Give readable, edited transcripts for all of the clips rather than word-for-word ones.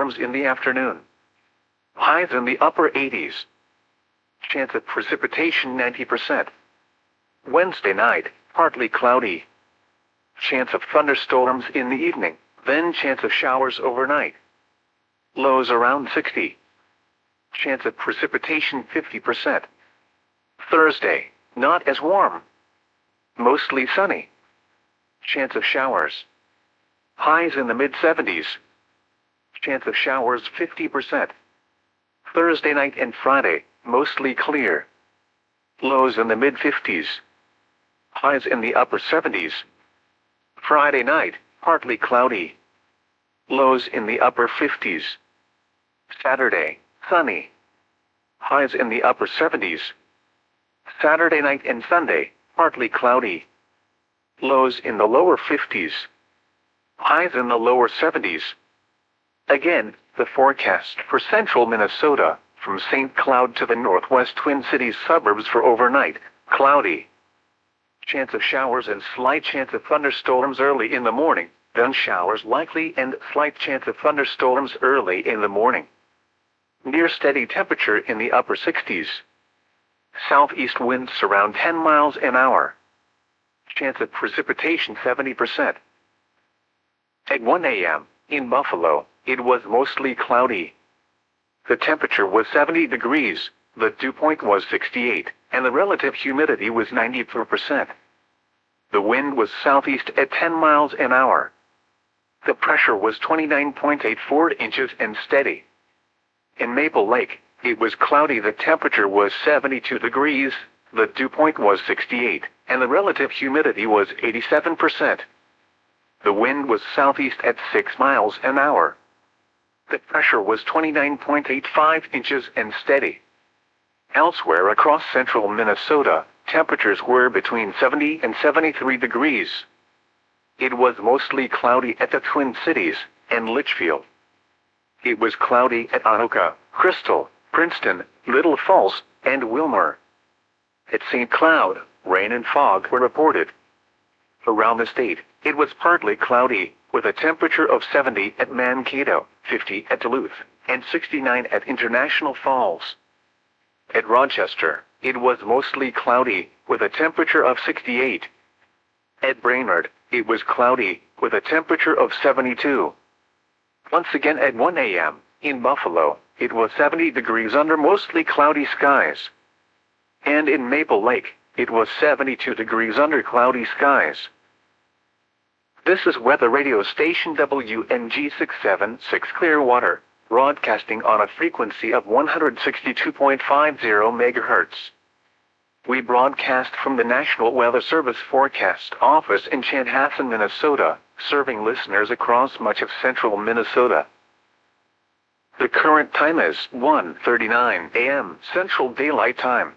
thunderstorms in the afternoon. Highs in the upper 80s. Chance of precipitation 90%. Wednesday night, partly cloudy. Chance of thunderstorms in the evening, then chance of showers overnight. Lows around 60. Chance of precipitation 50%. Thursday, not as warm. Mostly sunny. Chance of showers. Highs in the mid-70s. Chance of showers 50%. Thursday night and Friday, mostly clear. Lows in the mid-50s. Highs in the upper 70s. Friday night, partly cloudy. Lows in the upper 50s. Saturday, sunny. Highs in the upper 70s. Saturday night and Sunday, partly cloudy. Lows in the lower 50s. Highs in the lower 70s. Again, the forecast for central Minnesota, from St. Cloud to the northwest Twin Cities suburbs for overnight, cloudy. Chance of showers and slight chance of thunderstorms early in the morning, then showers likely and slight chance of thunderstorms early in the morning. Near steady temperature in the upper 60s. Southeast winds around 10 miles an hour. Chance of precipitation 70%. At 1 a.m., in Buffalo, it was mostly cloudy. The temperature was 70 degrees, the dew point was 68, and the relative humidity was 94%. The wind was southeast at 10 miles an hour. The pressure was 29.84 inches and steady. In Maple Lake, it was cloudy. The temperature was 72 degrees, the dew point was 68, and the relative humidity was 87%. The wind was southeast at 6 miles an hour. The pressure was 29.85 inches and steady. Elsewhere across central Minnesota, temperatures were between 70 and 73 degrees. It was mostly cloudy at the Twin Cities and Litchfield. It was cloudy at Anoka, Crystal, Princeton, Little Falls, and Wilmer. At St. Cloud, rain and fog were reported. Around the state, it was partly cloudy, with a temperature of 70 at Mankato, 50 at Duluth, and 69 at International Falls. At Rochester, it was mostly cloudy, with a temperature of 68. At Brainerd, it was cloudy, with a temperature of 72. Once again at 1 a.m., in Buffalo, it was 70 degrees under mostly cloudy skies. And in Maple Lake, it was 72 degrees under cloudy skies. This is weather radio station WNG 676 Clearwater, broadcasting on a frequency of 162.50 MHz. We broadcast from the National Weather Service Forecast Office in Chanhassen, Minnesota, serving listeners across much of central Minnesota. The current time is 1:39 a.m. Central Daylight Time.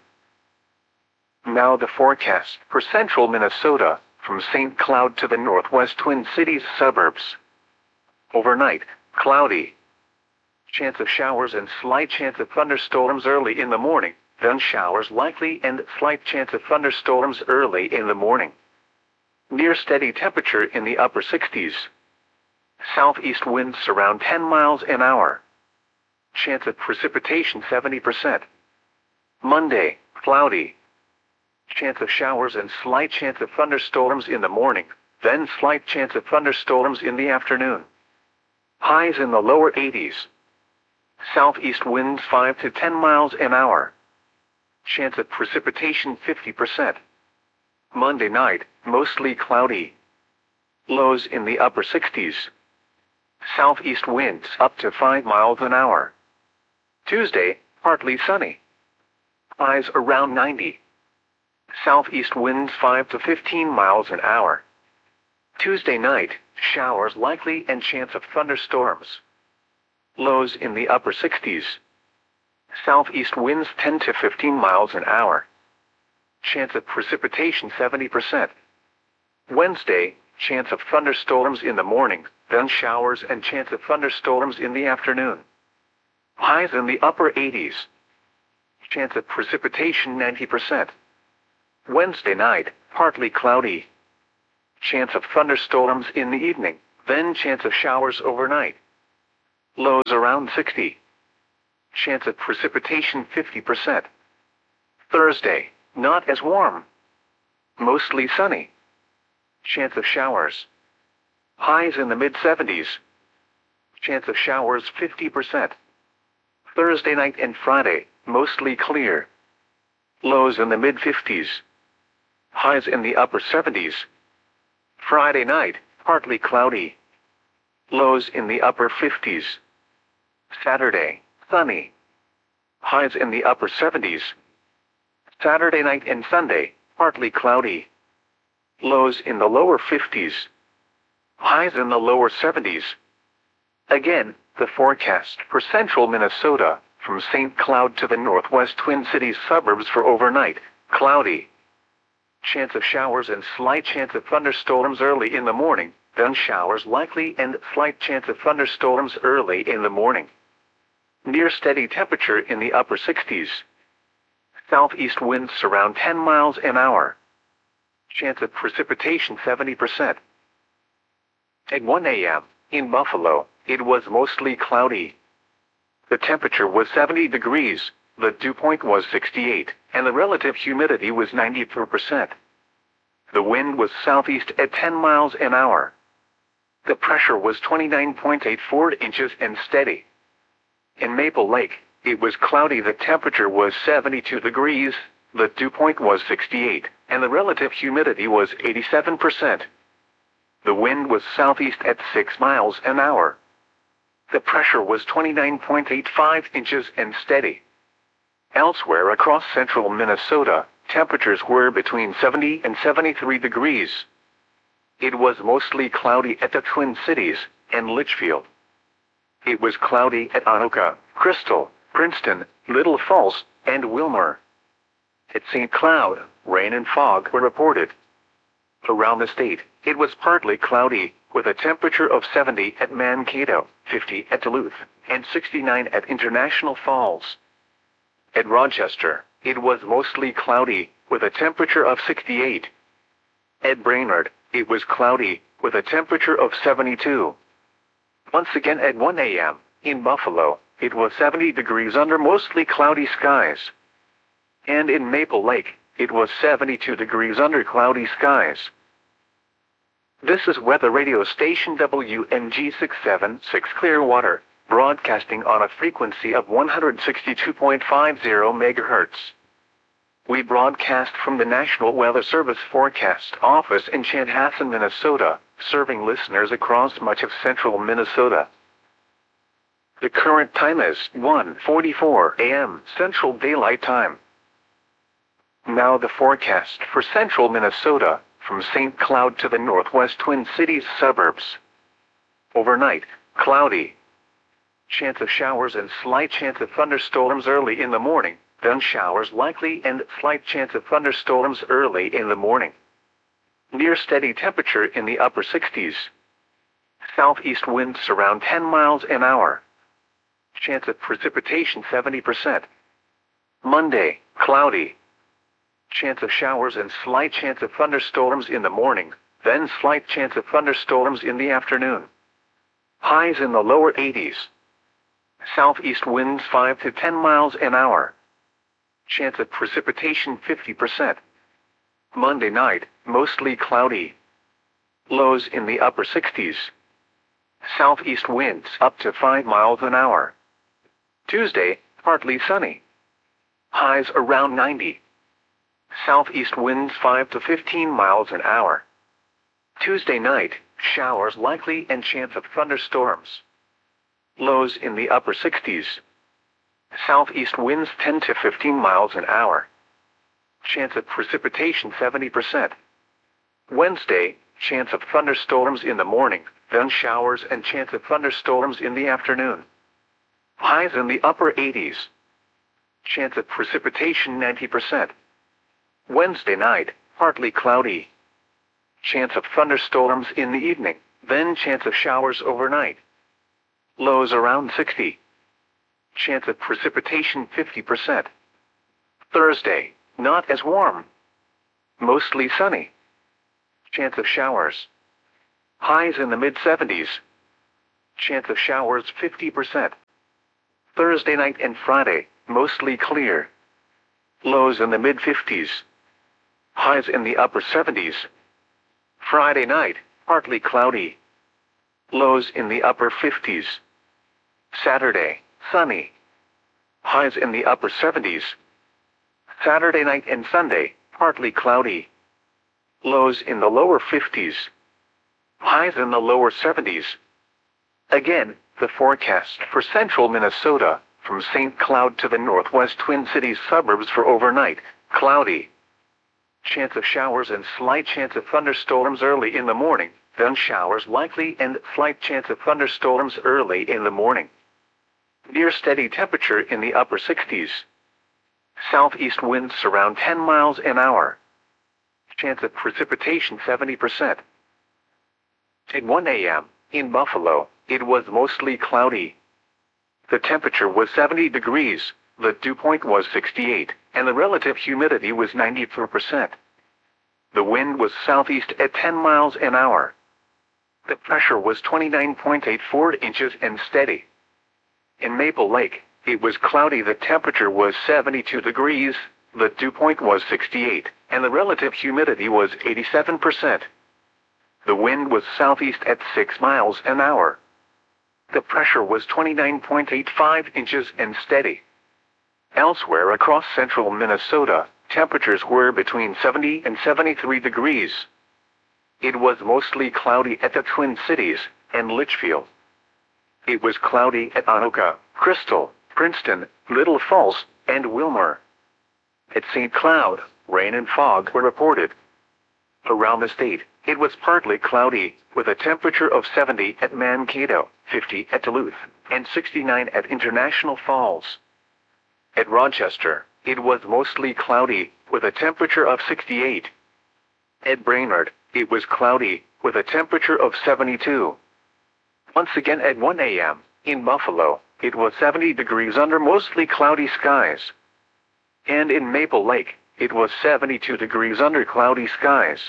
Now the forecast for central Minnesota, from St. Cloud to the northwest Twin Cities suburbs. Overnight, cloudy. Chance of showers and slight chance of thunderstorms early in the morning, then showers likely and slight chance of thunderstorms early in the morning. Near steady temperature in the upper 60s. Southeast winds around 10 miles an hour. Chance of precipitation 70%. Monday, cloudy. Chance of showers and slight chance of thunderstorms in the morning, then slight chance of thunderstorms in the afternoon. Highs in the lower 80s. Southeast winds 5 to 10 miles an hour. Chance of precipitation 50%. Monday night, mostly cloudy. Lows in the upper 60s. Southeast winds up to 5 miles an hour. Tuesday, partly sunny. Highs around 90. Southeast winds 5 to 15 miles an hour. Tuesday night, showers likely and chance of thunderstorms. Lows in the upper 60s. Southeast winds 10 to 15 miles an hour. Chance of precipitation 70%. Wednesday, chance of thunderstorms in the morning, then showers and chance of thunderstorms in the afternoon. Highs in the upper 80s. Chance of precipitation 90%. Wednesday night, partly cloudy. Chance of thunderstorms in the evening, then chance of showers overnight. Lows around around 60. Chance of precipitation 50%. Thursday, not as warm. Mostly sunny. Chance of showers. Highs in the mid-70s. Chance of showers 50%. Thursday night and Friday, mostly clear. Lows in the mid-50s. Highs in the upper 70s. Friday night, partly cloudy. Lows in the upper 50s. Saturday, sunny. Highs in the upper 70s. Saturday night and Sunday, partly cloudy. Lows in the lower 50s. Highs in the lower 70s. Again, the forecast for central Minnesota, from St. Cloud to the northwest Twin Cities suburbs for overnight, cloudy. Chance of showers and slight chance of thunderstorms early in the morning, then showers likely and slight chance of thunderstorms early in the morning. Near steady temperature in the upper 60s. Southeast winds around 10 miles an hour. Chance of precipitation 70%. At 1 a.m., in Buffalo, it was mostly cloudy. The temperature was 70 degrees, the dew point was 68, and the relative humidity was 94%. The wind was southeast at 10 miles an hour. The pressure was 29.84 inches and steady. In Maple Lake, it was cloudy. The temperature was 72 degrees, the dew point was 68, and the relative humidity was 87%. The wind was southeast at 6 miles an hour. The pressure was 29.85 inches and steady. Elsewhere across central Minnesota, temperatures were between 70 and 73 degrees. It was mostly cloudy at the Twin Cities and Litchfield. It was cloudy at Anoka, Crystal, Princeton, Little Falls, and Wilmer. At St. Cloud, rain and fog were reported. Around the state, it was partly cloudy, with a temperature of 70 at Mankato, 50 at Duluth, and 69 at International Falls. At Rochester, it was mostly cloudy, with a temperature of 68. At Brainerd, it was cloudy, with a temperature of 72. Once again at 1 a.m., in Buffalo, it was 70 degrees under mostly cloudy skies. And in Maple Lake, it was 72 degrees under cloudy skies. This is weather radio station WMG 676 Clearwater, broadcasting on a frequency of 162.50 MHz. We broadcast from the National Weather Service Forecast Office in Chanhassen, Minnesota, serving listeners across much of central Minnesota. The current time is 1:44 a.m. Central Daylight Time. Now the forecast for central Minnesota, from St. Cloud to the northwest Twin Cities suburbs. Overnight, cloudy. Chance of showers and slight chance of thunderstorms early in the morning, then showers likely and slight chance of thunderstorms early in the morning. Near steady temperature in the upper 60s. Southeast winds around 10 miles an hour. Chance of precipitation 70%. Monday, cloudy. Chance of showers and slight chance of thunderstorms in the morning, then slight chance of thunderstorms in the afternoon. Highs in the lower 80s. Southeast winds 5 to 10 miles an hour. Chance of precipitation 50%. Monday night, mostly cloudy. Lows in the upper 60s. Southeast winds up to 5 miles an hour. Tuesday, partly sunny. Highs around 90. Southeast winds 5 to 15 miles an hour. Tuesday night, showers likely and chance of thunderstorms. Lows in the upper 60s. Southeast winds 10 to 15 miles an hour. Chance of precipitation 70%. Wednesday, chance of thunderstorms in the morning, then showers and chance of thunderstorms in the afternoon. Highs in the upper 80s. Chance of precipitation 90%. Wednesday night, partly cloudy. Chance of thunderstorms in the evening, then chance of showers overnight. Lows around 60. Chance of precipitation 50%. Thursday, not as warm. Mostly sunny. Chance of showers. Highs in the mid-70s. Chance of showers 50%. Thursday night and Friday, mostly clear. Lows in the mid-50s. Highs in the upper 70s. Friday night, partly cloudy. Lows in the upper 50s. Saturday, sunny. Highs in the upper 70s. Saturday night and Sunday, partly cloudy. Lows in the lower 50s. Highs in the lower 70s. Again, the forecast for central Minnesota, from St. Cloud to the northwest Twin Cities suburbs for overnight, cloudy. Chance of showers and slight chance of thunderstorms early in the morning, then showers likely and slight chance of thunderstorms early in the morning. Near steady temperature in the upper 60s. Southeast winds around 10 miles an hour. Chance of precipitation 70%. At 1 a.m., in Buffalo, it was mostly cloudy. The temperature was 70 degrees, the dew point was 68, and the relative humidity was 94%. The wind was southeast at 10 miles an hour. The pressure was 29.84 inches and steady. In Maple Lake, it was cloudy. The temperature was 72 degrees, the dew point was 68, and the relative humidity was 87%. The wind was southeast at 6 miles an hour. The pressure was 29.85 inches and steady. Elsewhere across central Minnesota, temperatures were between 70 and 73 degrees. It was mostly cloudy at the Twin Cities and Litchfield. It was cloudy at Anoka, Crystal, Princeton, Little Falls, and Wilmer. At St. Cloud, rain and fog were reported. Around the state, it was partly cloudy, with a temperature of 70 at Mankato, 50 at Duluth, and 69 at International Falls. At Rochester, it was mostly cloudy, with a temperature of 68. At Brainerd, it was cloudy, with a temperature of 72. Once again at 1 a.m., in Buffalo, it was 70 degrees under mostly cloudy skies. And in Maple Lake, it was 72 degrees under cloudy skies.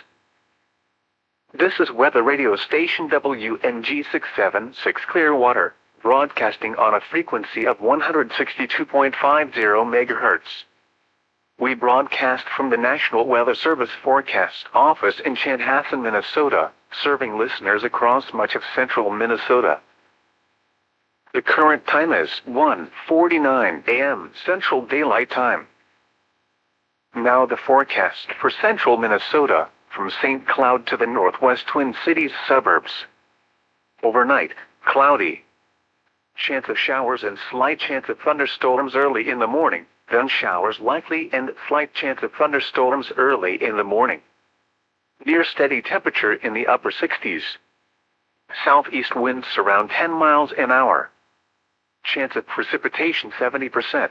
This is weather radio station WNG 676 Clearwater, broadcasting on a frequency of 162.50 MHz. We broadcast from the National Weather Service Forecast Office in Chanhassen, Minnesota, serving listeners across much of central Minnesota. The current time is 1:49 a.m. Central Daylight Time. Now the forecast for central Minnesota, from St. Cloud to the northwest Twin Cities suburbs. Overnight, cloudy. Chance of showers and slight chance of thunderstorms early in the morning, then showers likely and slight chance of thunderstorms early in the morning. Near steady temperature in the upper 60s. Southeast winds around 10 miles an hour. Chance of precipitation 70%.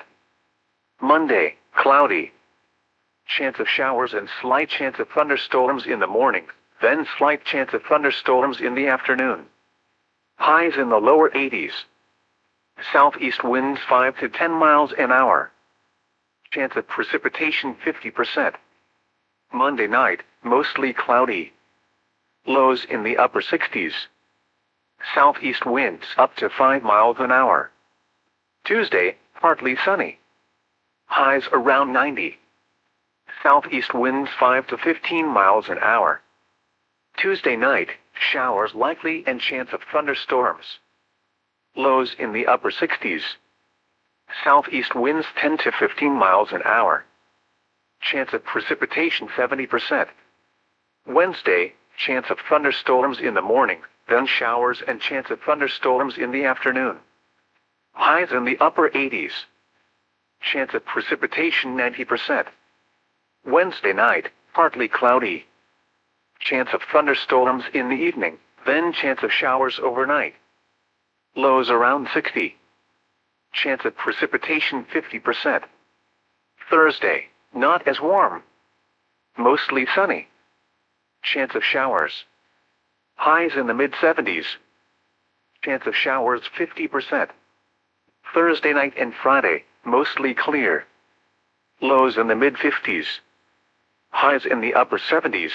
Monday, cloudy. Chance of showers and slight chance of thunderstorms in the morning, then slight chance of thunderstorms in the afternoon. Highs in the lower 80s. Southeast winds 5 to 10 miles an hour. Chance of precipitation 50%. Monday night, mostly cloudy. Lows in the upper 60s. Southeast winds up to 5 miles an hour. Tuesday, partly sunny. Highs around 90. Southeast winds 5 to 15 miles an hour. Tuesday night, showers likely and chance of thunderstorms. Lows in the upper 60s. Southeast winds 10 to 15 miles an hour. Chance of precipitation 70%. Wednesday, chance of thunderstorms in the morning, then showers and chance of thunderstorms in the afternoon. Highs in the upper 80s. Chance of precipitation 90%. Wednesday night, partly cloudy. Chance of thunderstorms in the evening, then chance of showers overnight. Lows around 60. Chance of precipitation 50%. Thursday, not as warm. Mostly sunny. Chance of showers. Highs in the mid-70s. Chance of showers 50%. Thursday night and Friday, mostly clear. Lows in the mid-50s. Highs in the upper 70s.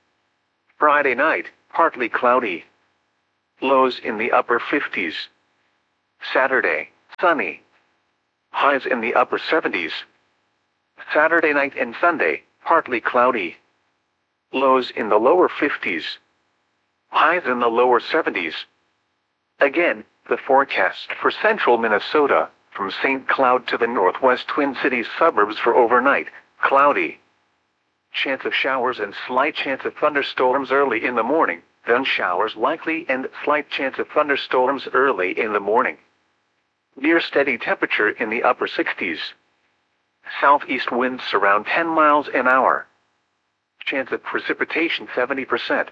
Friday night, partly cloudy. Lows in the upper 50s. Saturday, sunny. Highs in the upper 70s. Saturday night and Sunday, partly cloudy. Lows in the lower 50s. Highs in the lower 70s. Again, the forecast for central Minnesota, from St. Cloud to the northwest Twin Cities suburbs for overnight, cloudy. Chance of showers and slight chance of thunderstorms early in the morning, then showers likely and slight chance of thunderstorms early in the morning. Near steady temperature in the upper 60s. Southeast winds around 10 miles an hour. Chance of precipitation 70%.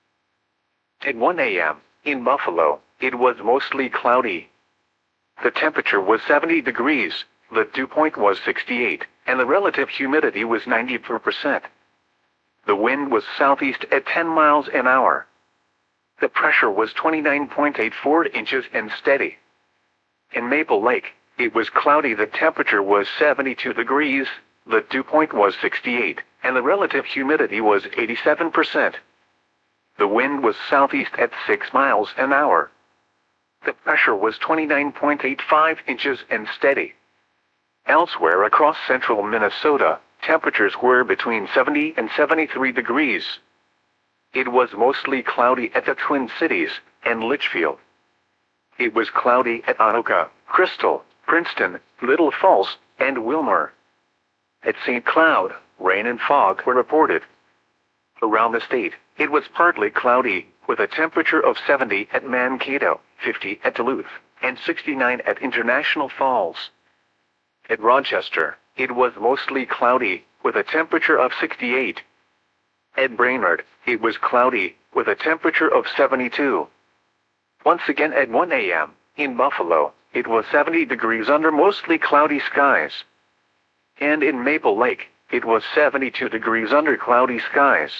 At 1 a.m., in Buffalo, it was mostly cloudy. The temperature was 70 degrees, the dew point was 68, and the relative humidity was 94%. The wind was southeast at 10 miles an hour. The pressure was 29.84 inches and steady. In Maple Lake, it was cloudy. The temperature was 72 degrees, the dew point was 68, and the relative humidity was 87%. The wind was southeast at 6 miles an hour. The pressure was 29.85 inches and steady. Elsewhere across central Minnesota, temperatures were between 70 and 73 degrees. It was mostly cloudy at the Twin Cities and Litchfield. It was cloudy at Anoka, Crystal, Princeton, Little Falls, and Wilmer. At St. Cloud, rain and fog were reported. Around the state, it was partly cloudy, with a temperature of 70 at Mankato, 50 at Duluth, and 69 at International Falls. At Rochester, it was mostly cloudy, with a temperature of 68. At Brainerd, it was cloudy, with a temperature of 72. Once again at 1 a.m., in Buffalo, it was 70 degrees under mostly cloudy skies. And in Maple Lake, it was 72 degrees under cloudy skies.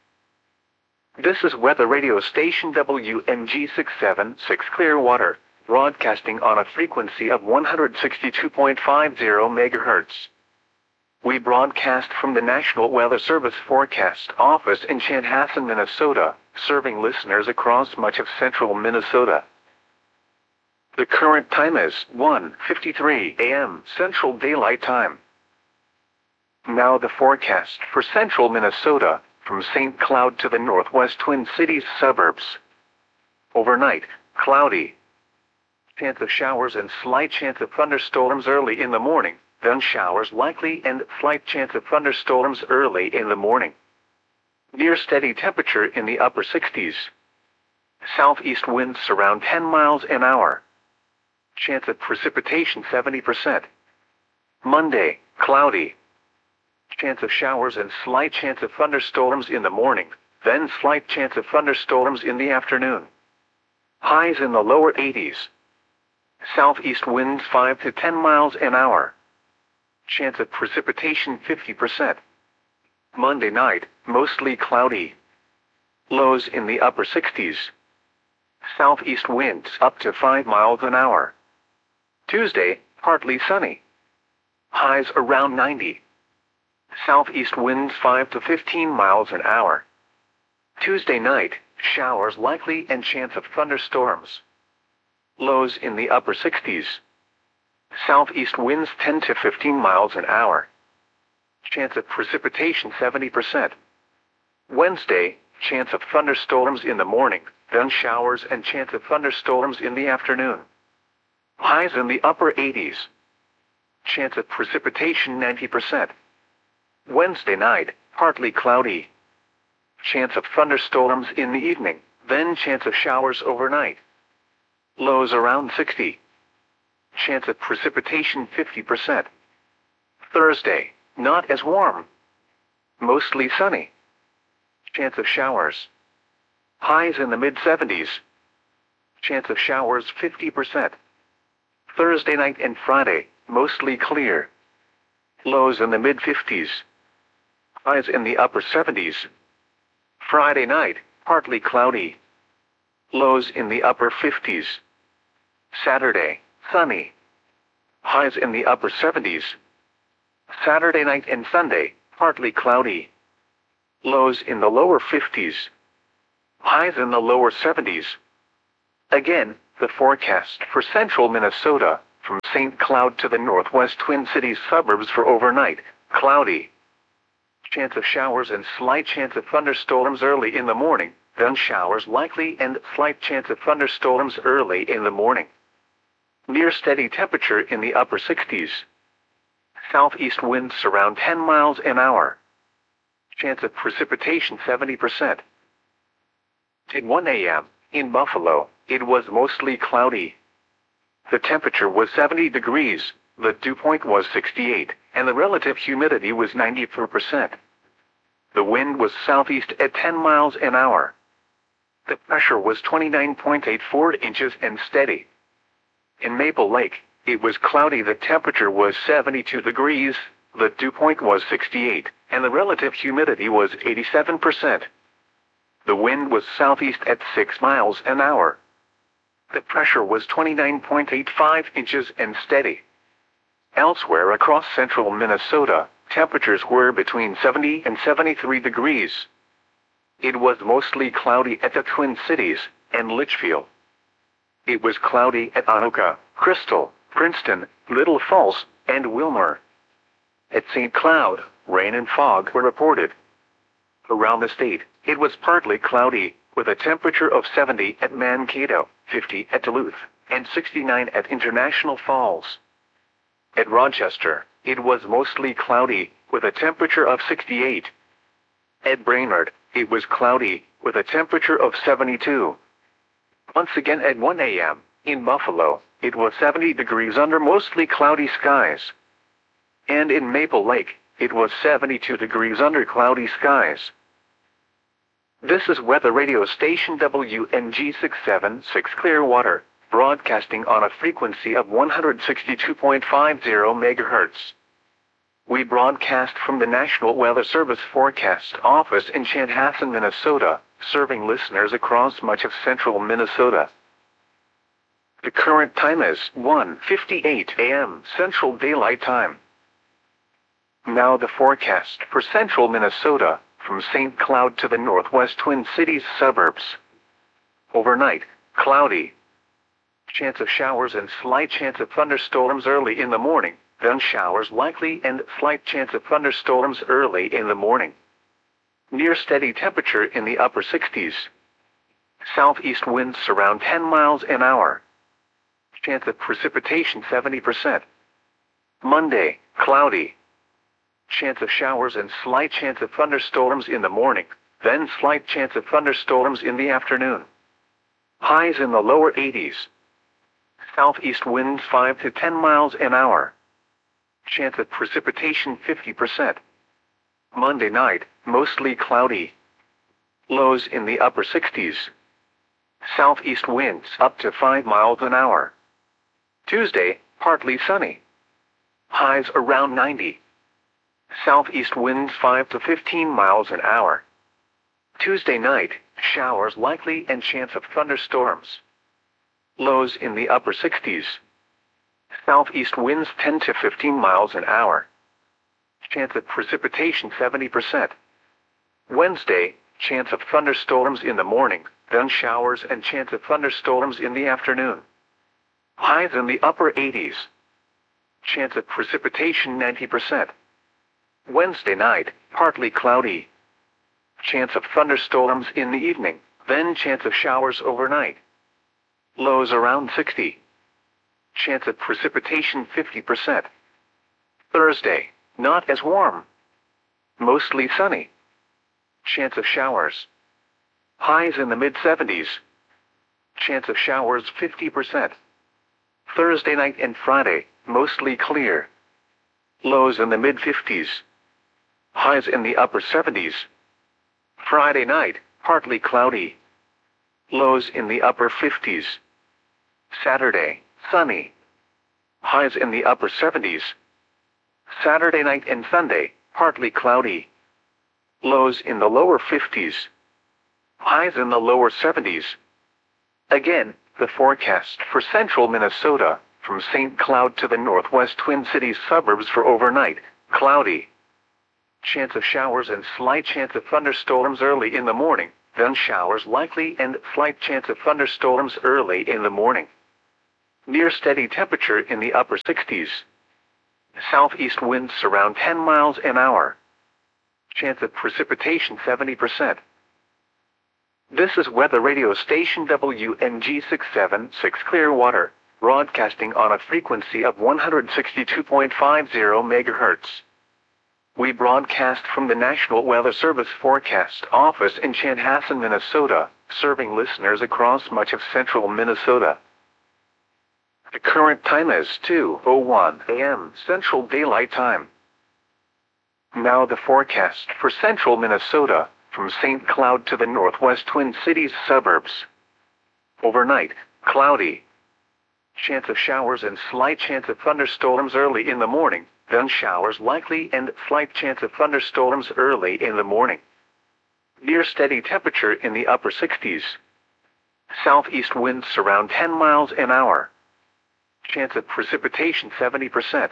This is weather radio station WMG 676 Clearwater, broadcasting on a frequency of 162.50 MHz. We broadcast from the National Weather Service Forecast Office in Chanhassen, Minnesota, serving listeners across much of central Minnesota. The current time is 1:53 a.m. Central Daylight Time. Now the forecast for central Minnesota, from St. Cloud to the northwest Twin Cities suburbs. Overnight, cloudy. Chance of showers and slight chance of thunderstorms early in the morning, then showers likely and slight chance of thunderstorms early in the morning. Near steady temperature in the upper 60s. Southeast winds around 10 miles an hour. Chance of precipitation 70%. Monday, cloudy. Chance of showers and slight chance of thunderstorms in the morning, then slight chance of thunderstorms in the afternoon. Highs in the lower 80s. Southeast winds 5 to 10 miles an hour. Chance of precipitation 50%. Monday night, mostly cloudy. Lows in the upper 60s. Southeast winds up to 5 miles an hour. Tuesday, partly sunny. Highs around 90. Southeast winds 5 to 15 miles an hour. Tuesday night, showers likely and chance of thunderstorms. Lows in the upper 60s. Southeast winds 10 to 15 miles an hour. Chance of precipitation 70%. Wednesday, chance of thunderstorms in the morning, then showers and chance of thunderstorms in the afternoon. Highs in the upper 80s. Chance of precipitation 90%. Wednesday night, partly cloudy. Chance of thunderstorms in the evening, then chance of showers overnight. Lows around 60. Chance of precipitation 50%. Thursday, not as warm. Mostly sunny. Chance of showers. Highs in the mid-70s. Chance of showers 50%. Thursday night and Friday, mostly clear. Lows in the mid-50s. Highs in the upper 70s. Friday night, partly cloudy. Lows in the upper 50s. Saturday, sunny. Highs in the upper 70s. Saturday night and Sunday, partly cloudy. Lows in the lower 50s. Highs in the lower 70s. Again, the forecast for central Minnesota, from St. Cloud to the northwest Twin Cities suburbs for overnight, cloudy. Chance of showers and slight chance of thunderstorms early in the morning, then showers likely and slight chance of thunderstorms early in the morning. Near steady temperature in the upper 60s. Southeast winds around 10 miles an hour. Chance of precipitation 70%. At 1 a.m., in Buffalo, it was mostly cloudy. The temperature was 70 degrees, the dew point was 68, and the relative humidity was 94%. The wind was southeast at 10 miles an hour. The pressure was 29.84 inches and steady. In Maple Lake, it was cloudy. The temperature was 72 degrees, the dew point was 68, and the relative humidity was 87%. The wind was southeast at 6 miles an hour. The pressure was 29.85 inches and steady. Elsewhere across central Minnesota, temperatures were between 70 and 73 degrees. It was mostly cloudy at the Twin Cities and Litchfield. It was cloudy at Anoka, Crystal, Princeton, Little Falls, and Wilmer. At St. Cloud, rain and fog were reported. Around the state, it was partly cloudy, with a temperature of 70 at Mankato, 50 at Duluth, and 69 at International Falls. At Rochester, it was mostly cloudy, with a temperature of 68. At Brainerd, it was cloudy, with a temperature of 72. Once again at 1 a.m., in Buffalo, it was 70 degrees under mostly cloudy skies. And in Maple Lake, it was 72 degrees under cloudy skies. This is weather radio station WNG 676 Clearwater, broadcasting on a frequency of 162.50 MHz. We broadcast from the National Weather Service Forecast Office in Chanhassen, Minnesota, serving listeners across much of central Minnesota. The current time is 1:58 a.m. Central Daylight Time. Now the forecast for central Minnesota, from St. Cloud to the northwest Twin Cities suburbs. Overnight, cloudy. Chance of showers and slight chance of thunderstorms early in the morning, then showers likely and slight chance of thunderstorms early in the morning. Near steady temperature in the upper 60s. Southeast winds around 10 miles an hour. Chance of precipitation 70%. Monday, cloudy. Chance of showers and slight chance of thunderstorms in the morning, then slight chance of thunderstorms in the afternoon. Highs in the lower 80s. Southeast winds 5 to 10 miles an hour. Chance of precipitation 50%. Monday night, mostly cloudy. Lows in the upper 60s. Southeast winds up to 5 miles an hour. Tuesday, partly sunny. Highs around 90. Southeast winds 5 to 15 miles an hour. Tuesday night, showers likely and chance of thunderstorms. Lows in the upper 60s. Southeast winds 10 to 15 miles an hour. Chance of precipitation 70%. Wednesday, chance of thunderstorms in the morning, then showers and chance of thunderstorms in the afternoon. Highs in the upper 80s. Chance of precipitation 90%. Wednesday night, partly cloudy. Chance of thunderstorms in the evening, then chance of showers overnight. Lows around 60. Chance of precipitation 50%. Thursday, not as warm. Mostly sunny. Chance of showers. Highs in the mid-70s. Chance of showers 50%. Thursday night and Friday, mostly clear. Lows in the mid-50s. Highs in the upper 70s. Friday night, partly cloudy. Lows in the upper 50s. Saturday, sunny. Highs in the upper 70s. Saturday night and Sunday, partly cloudy. Lows in the lower 50s. Highs in the lower 70s. Again, the forecast for central Minnesota, from St. Cloud to the northwest Twin Cities suburbs for overnight, cloudy. Chance of showers and slight chance of thunderstorms early in the morning, then showers likely and slight chance of thunderstorms early in the morning. Near steady temperature in the upper 60s. Southeast winds around 10 miles an hour. Chance of precipitation 70%. This is weather radio station WNG676 Clearwater, broadcasting on a frequency of 162.50 MHz. We broadcast from the National Weather Service Forecast Office in Chanhassen, Minnesota, serving listeners across much of central Minnesota. The current time is 2:01 a.m. Central Daylight Time. Now the forecast for central Minnesota, from St. Cloud to the northwest Twin Cities suburbs. Overnight, cloudy. Chance of showers and slight chance of thunderstorms early in the morning, then showers likely and slight chance of thunderstorms early in the morning. Near steady temperature in the upper 60s. Southeast winds around 10 miles an hour. Chance of precipitation 70%.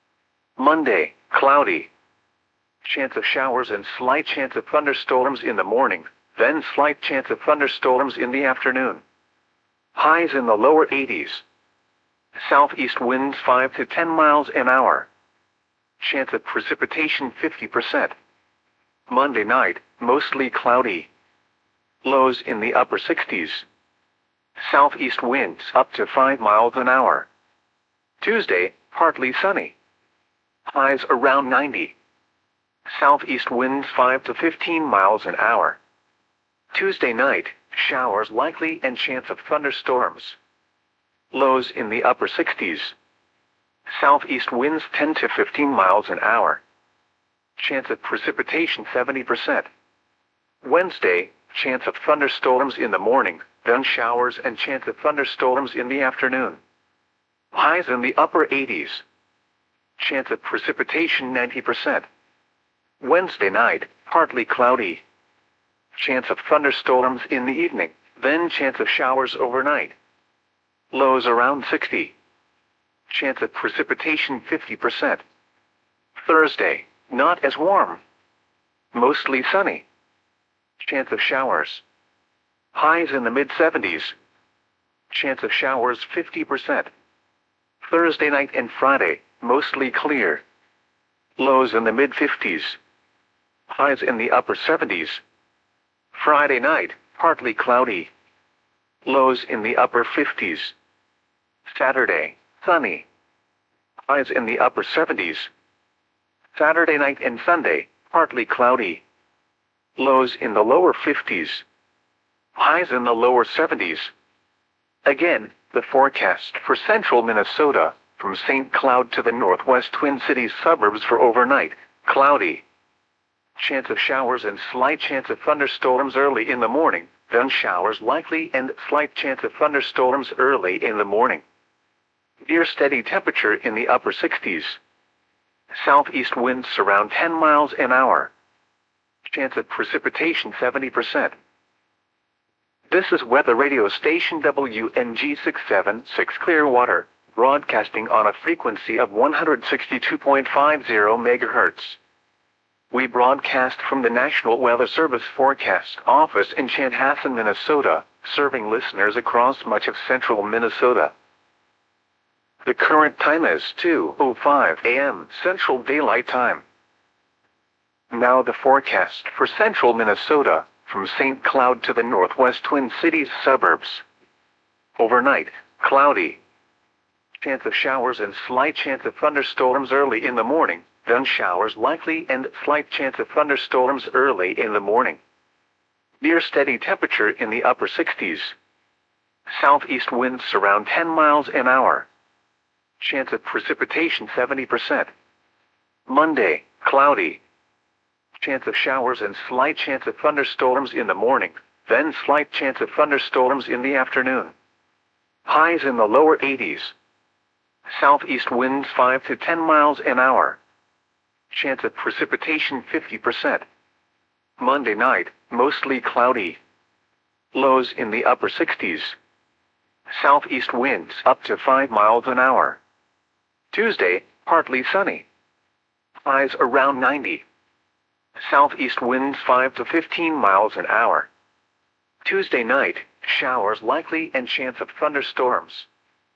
Monday, cloudy. Chance of showers and slight chance of thunderstorms in the morning, then slight chance of thunderstorms in the afternoon. Highs in the lower 80s. Southeast winds 5 to 10 miles an hour. Chance of precipitation 50%. Monday night, mostly cloudy. Lows in the upper 60s. Southeast winds up to 5 miles an hour. Tuesday, partly sunny. Highs around 90. Southeast winds 5 to 15 miles an hour. Tuesday night, showers likely and chance of thunderstorms. Lows in the upper 60s. Southeast winds 10 to 15 miles an hour. Chance of precipitation 70%. Wednesday, chance of thunderstorms in the morning, then showers and chance of thunderstorms in the afternoon. Highs in the upper 80s. Chance of precipitation 90%. Wednesday night, partly cloudy. Chance of thunderstorms in the evening, then chance of showers overnight. Lows around 60. Chance of precipitation 50%. Thursday, not as warm. Mostly sunny. Chance of showers. Highs in the mid-70s. Chance of showers 50%. Thursday night and Friday, mostly clear. Lows in the mid-50s. Highs in the upper 70s. Friday night, partly cloudy. Lows in the upper 50s. Saturday, sunny. Highs in the upper 70s. Saturday night and Sunday, partly cloudy. Lows in the lower 50s. Highs in the lower 70s. Again, the forecast for central Minnesota, from St. Cloud to the northwest Twin Cities suburbs for overnight, cloudy. Chance of showers and slight chance of thunderstorms early in the morning, then showers likely and slight chance of thunderstorms early in the morning. Near steady temperature in the upper 60s. Southeast winds around 10 miles an hour. Chance of precipitation 70%. This is weather radio station WNG676 Clearwater, broadcasting on a frequency of 162.50 MHz. We broadcast from the National Weather Service Forecast Office in Chanhassen, Minnesota, serving listeners across much of central Minnesota. The current time is 2:05 a.m. Central Daylight Time. Now the forecast for central Minnesota, from St. Cloud to the northwest Twin Cities suburbs. Overnight, cloudy. Chance of showers and slight chance of thunderstorms early in the morning, then showers likely and slight chance of thunderstorms early in the morning. Near steady temperature in the upper 60s. Southeast winds around 10 miles an hour. Chance of precipitation 70%. Monday, cloudy. Chance of showers and slight chance of thunderstorms in the morning, then slight chance of thunderstorms in the afternoon. Highs in the lower 80s. Southeast winds 5 to 10 miles an hour. Chance of precipitation 50%. Monday night, mostly cloudy. Lows in the upper 60s. Southeast winds up to 5 miles an hour. Tuesday, partly sunny. Highs around 90. Southeast winds 5 to 15 miles an hour. Tuesday night, showers likely and chance of thunderstorms.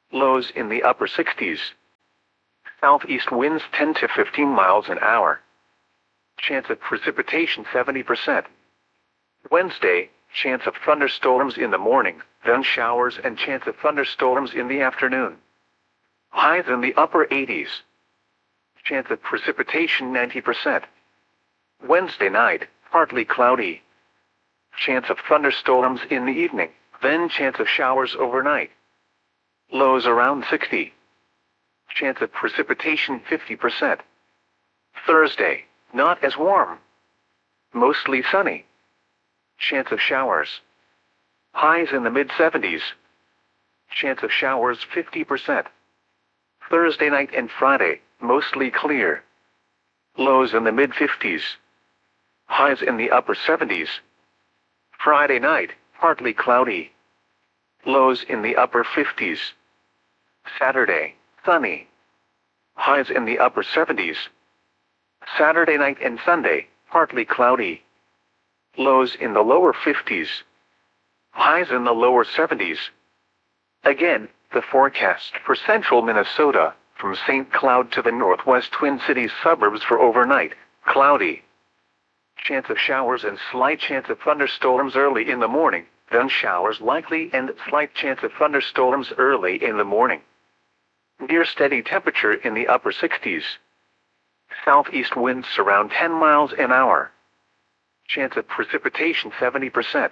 Lows in the upper 60s. Southeast winds 10 to 15 miles an hour. Chance of precipitation 70%. Wednesday, chance of thunderstorms in the morning, then showers and chance of thunderstorms in the afternoon. Highs in the upper 80s. Chance of precipitation 90%. Wednesday night, partly cloudy. Chance of thunderstorms in the evening, then chance of showers overnight. Lows around 60. Chance of precipitation 50%. Thursday, not as warm. Mostly sunny. Chance of showers. Highs in the mid-70s. Chance of showers 50%. Thursday night and Friday, mostly clear. Lows in the mid-50s. Highs in the upper 70s. Friday night, partly cloudy. Lows in the upper 50s. Saturday, sunny. Highs in the upper 70s. Saturday night and Sunday, partly cloudy. Lows in the lower 50s. Highs in the lower 70s. Again, the forecast for central Minnesota, from St. Cloud to the northwest Twin Cities suburbs for overnight, cloudy. Chance of showers and slight chance of thunderstorms early in the morning, then showers likely and slight chance of thunderstorms early in the morning. Near steady temperature in the upper 60s. Southeast winds around 10 miles an hour. Chance of precipitation 70%.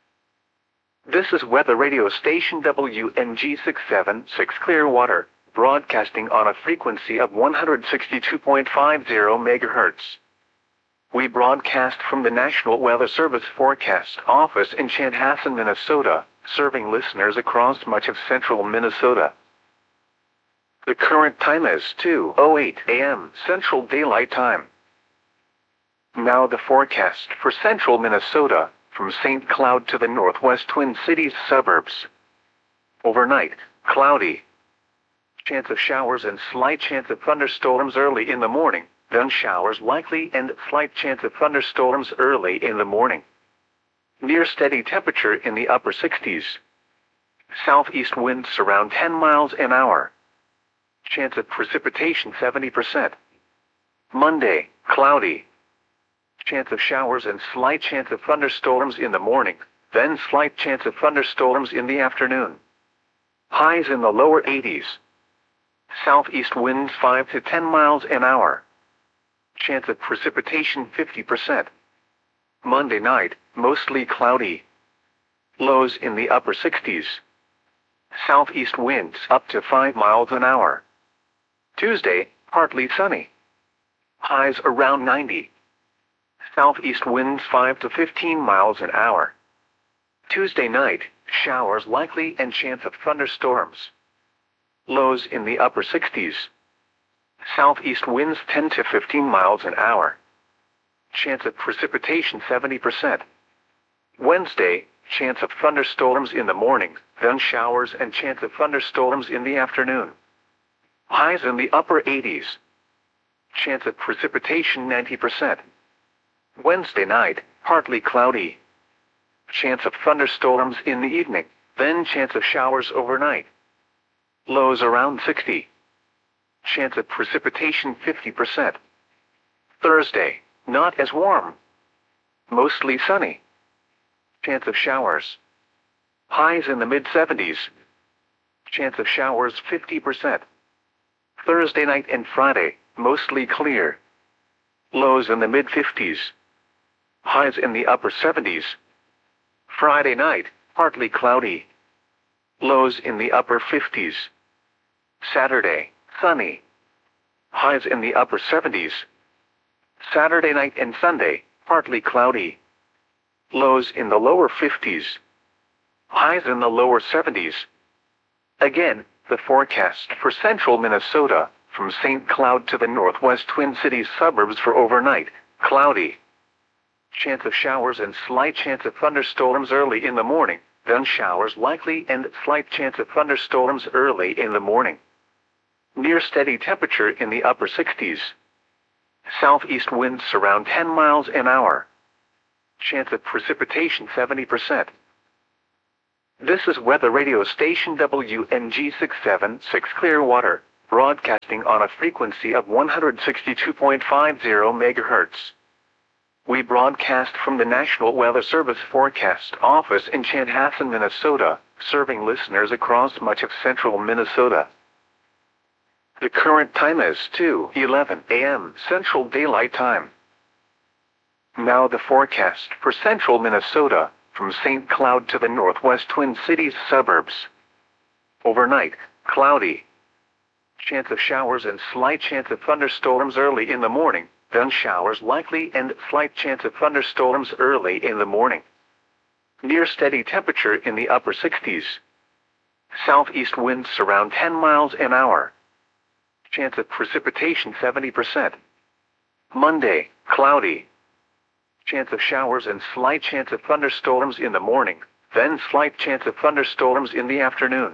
This is weather radio station WNG 676 Clearwater, broadcasting on a frequency of 162.50 MHz. We broadcast from the National Weather Service Forecast Office in Chanhassen, Minnesota, serving listeners across much of central Minnesota. The current time is 2:08 a.m. Central Daylight Time. Now the forecast for central Minnesota, from St. Cloud to the northwest Twin Cities suburbs. Overnight, cloudy. Chance of showers and slight chance of thunderstorms early in the morning, then showers likely and slight chance of thunderstorms early in the morning. Near steady temperature in the upper 60s. Southeast winds around 10 miles an hour. Chance of precipitation 70%. Monday, cloudy. Chance of showers and slight chance of thunderstorms in the morning, then slight chance of thunderstorms in the afternoon. Highs in the lower 80s. Southeast winds 5 to 10 miles an hour. Chance of precipitation 50%. Monday night, mostly cloudy. Lows in the upper 60s. Southeast winds up to 5 miles an hour. Tuesday, partly sunny. Highs around 90. Southeast winds 5 to 15 miles an hour. Tuesday night, showers likely and chance of thunderstorms. Lows in the upper 60s. Southeast winds 10 to 15 miles an hour. Chance of precipitation 70%. Wednesday, chance of thunderstorms in the morning, then showers and chance of thunderstorms in the afternoon. Highs in the upper 80s. Chance of precipitation 90%. Wednesday night, partly cloudy. Chance of thunderstorms in the evening, then chance of showers overnight. Lows around 60. Chance of precipitation 50%. Thursday, not as warm. Mostly sunny. Chance of showers. Highs in the mid-70s. Chance of showers 50%. Thursday night and Friday, mostly clear. Lows in the mid-50s. Highs in the upper 70s. Friday night, partly cloudy. Lows in the upper 50s. Saturday, sunny. Highs in the upper 70s. Saturday night and Sunday, partly cloudy. Lows in the lower 50s. Highs in the lower 70s. Again, the forecast for central Minnesota, from St. Cloud to the northwest Twin Cities suburbs for overnight, cloudy. Chance of showers and slight chance of thunderstorms early in the morning, then showers likely and slight chance of thunderstorms early in the morning. Near steady temperature in the upper 60s. Southeast winds around 10 miles an hour. Chance of precipitation 70%. This is weather radio station WNG676 Clearwater, broadcasting on a frequency of 162.50 MHz. We broadcast from the National Weather Service Forecast Office in Chanhassen, Minnesota, serving listeners across much of central Minnesota. The current time is 2:11 a.m. Central Daylight Time. Now the forecast for central Minnesota, from St. Cloud to the northwest Twin Cities suburbs. Overnight, cloudy. Chance of showers and slight chance of thunderstorms early in the morning, then showers likely and slight chance of thunderstorms early in the morning. Near steady temperature in the upper 60s. Southeast winds around 10 miles an hour. Chance of precipitation 70%. Monday, cloudy. Chance of showers and slight chance of thunderstorms in the morning, then slight chance of thunderstorms in the afternoon.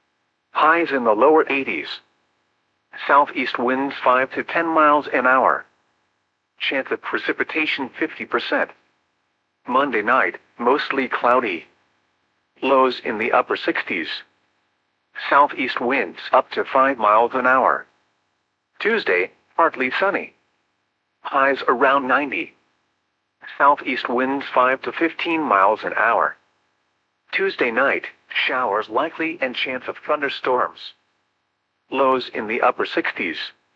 Highs in the lower 80s. Southeast winds 5 to 10 miles an hour. Chance of precipitation 50%. Monday night, mostly cloudy. Lows in the upper 60s. Southeast winds up to 5 miles an hour. Tuesday, partly sunny. Highs around 90. Southeast winds 5 to 15 miles an hour. Tuesday night, showers likely and chance of thunderstorms. Lows in the upper 60s.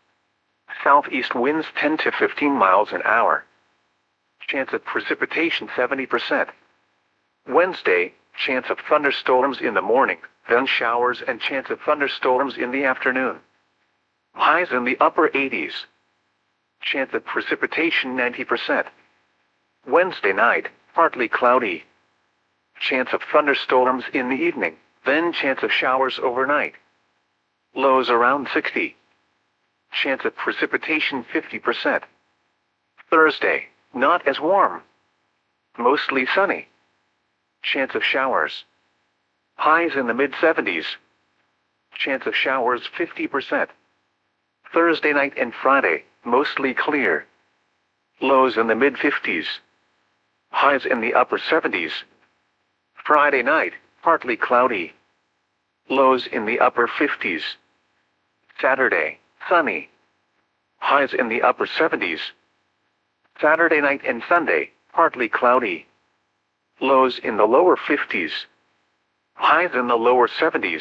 Southeast winds 10 to 15 miles an hour. Chance of precipitation 70%. Wednesday, chance of thunderstorms in the morning, then showers and chance of thunderstorms in the afternoon. Highs in the upper 80s. Chance of precipitation 90%. Wednesday night, partly cloudy. Chance of thunderstorms in the evening, then chance of showers overnight. Lows around 60. Chance of precipitation 50%. Thursday, not as warm. Mostly sunny. Chance of showers. Highs in the mid-70s. Chance of showers 50%. Thursday night and Friday, mostly clear. Lows in the mid-50s. Highs in the upper 70s. Friday night, partly cloudy. Lows in the upper 50s. Saturday, sunny. Highs in the upper 70s. Saturday night and Sunday, partly cloudy. Lows in the lower 50s. Highs in the lower 70s.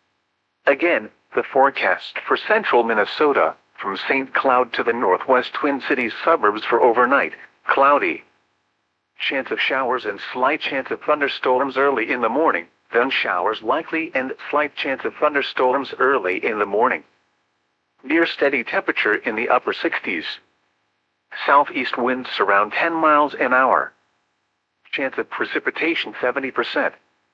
Again, the forecast for central Minnesota, from St. Cloud to the northwest Twin Cities suburbs for overnight, cloudy. Chance of showers and slight chance of thunderstorms early in the morning, then showers likely and slight chance of thunderstorms early in the morning. Near steady temperature in the upper 60s. Southeast winds around 10 miles an hour. Chance of precipitation 70%.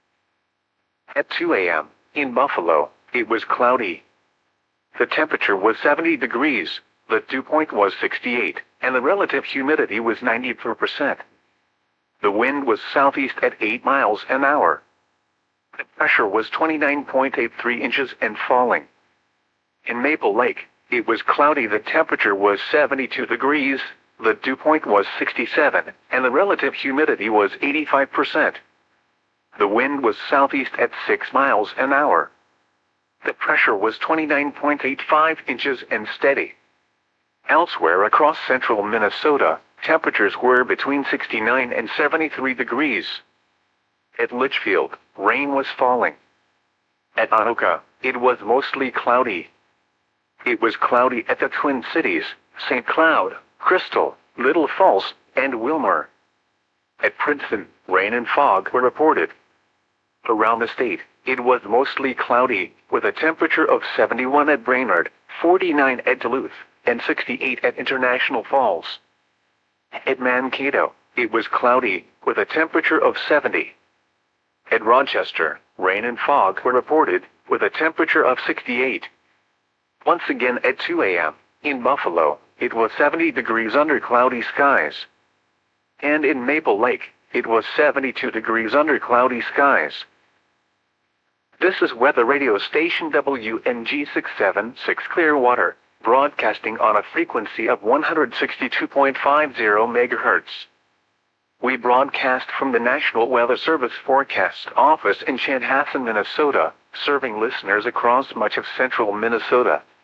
At 2 a.m., in Buffalo, it was cloudy. The temperature was 70 degrees, the dew point was 68, and the relative humidity was 94%. The wind was southeast at 8 miles an hour. The pressure was 29.83 inches and falling. In Maple Lake, it was cloudy. The temperature was 72 degrees, the dew point was 67, and the relative humidity was 85%. The wind was southeast at 6 miles an hour. The pressure was 29.85 inches and steady. Elsewhere across central Minnesota, temperatures were between 69 and 73 degrees. At Litchfield, rain was falling. At Anoka, it was mostly cloudy. It was cloudy at the Twin Cities, St. Cloud, Crystal, Little Falls, and Wilmer. At Princeton, rain and fog were reported. Around the state, it was mostly cloudy, with a temperature of 71 at Brainerd, 49 at Duluth, and 68 at International Falls. At Mankato, it was cloudy, with a temperature of 70. At Rochester, rain and fog were reported, with a temperature of 68. Once again at 2 a.m., in Buffalo, it was 70 degrees under cloudy skies. And in Maple Lake, it was 72 degrees under cloudy skies. This is weather radio station WNG676 Clearwater, broadcasting on a frequency of 162.50 MHz. We broadcast from the National Weather Service Forecast Office in Chanhassen, Minnesota, serving listeners across much of central Minnesota.